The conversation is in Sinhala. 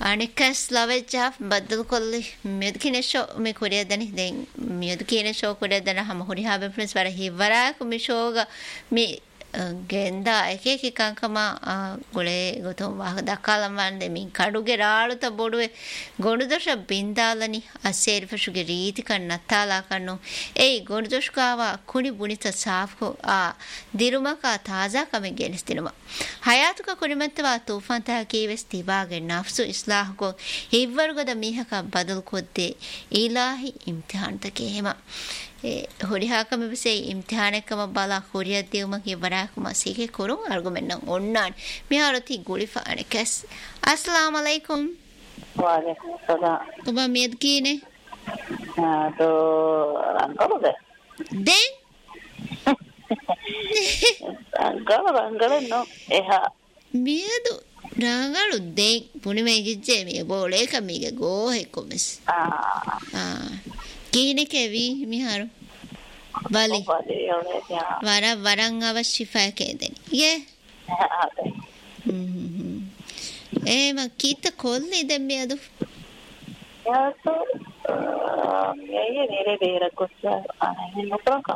අනිකස් ලවෙච්චා බද්දල් කොල්ලි මියද් කිනේෂෝ මේ කොරියා දනි දැන් මියද් කිනේෂෝ කොරියා දන හැම හොරි හාබ ප්‍රින්ස් වර හිවරාක මිෂෝග මේ ගෙන්දා එකේ කංකම ගොලේ ගොතම් වාහ දක්කලම් වන්දේ මින් කඩුගේ රාළුත බොඩුවේ ගොනුදොෂ බින්දාලනි අසේරිෆෂුගේ රීති කන්නත්තාලා කන්නෝ ඒ ගොනුදොෂ්කාව කුණි බුනිත සාෆ්කෝ දිරුමක තාසා කම ගෙනස්තිනම හයාතුක කුණිමත්තවා තූෆාන් තා කීවෙස් තිබාගේ නෆ්සු ඉස්ලාහකෝ හිව්වර්ගද මීහක බදල් කොද්දේ ඊලාහි ඉම්තිහාන්තකේ හිම හොරිහාකම විසේ ඉම්තිහානකම බලා හොරියක් දෙවමගේ වරාකම සීකේ කරුන් අර්ගුමෙන්නම් ඔන්නාන් මිහාරති ගුලිෆාන කැස් अस्सलाम वालेकुम वालेकुम सलाम ඔබ මෙද කීනේ तो अंकल दे अंकल नो එහා මෙද රාගලු දෙ පුනිමේ ගිජ්ජේ මේ බෝලේ කමිගේ ගෝහෙ කොමස් කීනේ කෙවි මිහාරු බලි වරන් අවශ්‍ය ෆයකේදෙන යේ එම කීත කොල්ලි දැන් මෙද යාසෝ මේ නේ බේරකොස්ස අනේ නතරක